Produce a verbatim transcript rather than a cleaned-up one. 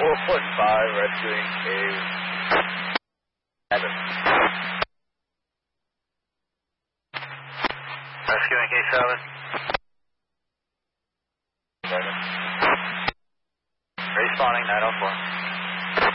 four one five, rescuing a seven. Rescuing K seven. Seven. Respawning nine oh four.